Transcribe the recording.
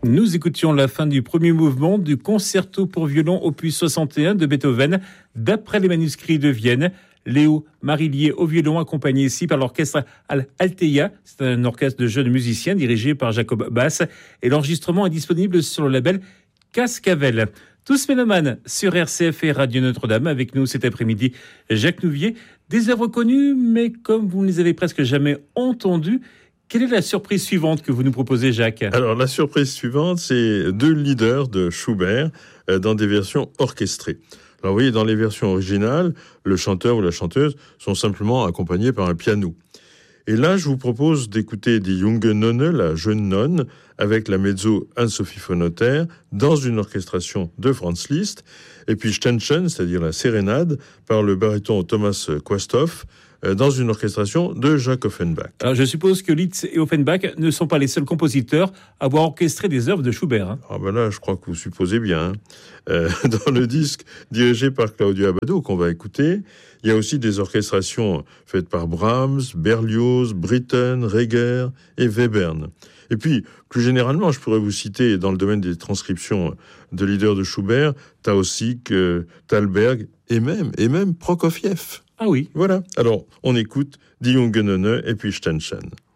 Nous écoutions la fin du premier mouvement du concerto pour violon opus 61 de Beethoven, d'après les manuscrits de Vienne. Léo Marillier au violon, accompagné ici par l'orchestre Altea. C'est un orchestre de jeunes musiciens dirigé par Jacob Bass. Et l'enregistrement est disponible sur le label Cascavel. Tous mélomanes sur RCF et Radio Notre-Dame. Avec nous cet après-midi, Jacques Nouvier. Des œuvres connues, mais comme vous ne les avez presque jamais entendues, quelle est la surprise suivante que vous nous proposez, Jacques ? Alors, la surprise suivante, c'est 2 leaders de Schubert dans des versions orchestrées. Alors, vous voyez, dans les versions originales, le chanteur ou la chanteuse sont simplement accompagnés par un piano. Et là, je vous propose d'écouter Die junge Nonne, la jeune nonne, avec la mezzo Anne-Sophie von Otter, dans une orchestration de Franz Liszt, et puis Ständchen, c'est-à-dire la sérénade, par le baryton Thomas Quasthoff, dans une orchestration de Jacques Offenbach. Alors, je suppose que Liszt et Offenbach ne sont pas les seuls compositeurs à avoir orchestré des œuvres de Schubert. Hein. Ah ben là, je crois que vous supposez bien. Dans le disque dirigé par Claudio Abbado qu'on va écouter, il y a aussi des orchestrations faites par Brahms, Berlioz, Britten, Reger et Webern. Et puis, plus généralement, je pourrais vous citer dans le domaine des transcriptions de leaders de Schubert, Tausig, Thalberg et même Prokofiev. Ah oui. Voilà. Alors, on écoute Die junge Nonne et puis Ständchen.